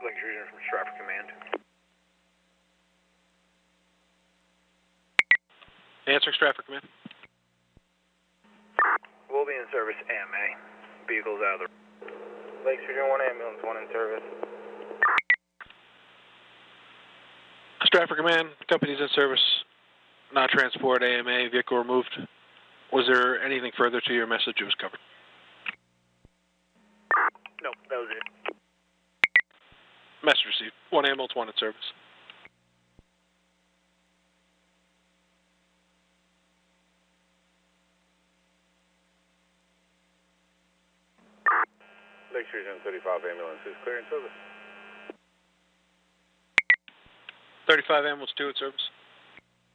Lake Region from Stratford Command. Answering Stratford Command. We'll be in service AMA. Vehicles out of the... Lake Region 1 ambulance, 1 in service. Stratford Command, company's in service. Not transport, AMA, vehicle removed. Was there anything further to your message? It was covered. No, that was it. Message received. 1 ambulance, 1 in service. Lake Region 35 ambulance is clear in service. 35 ambulance, 2 in service.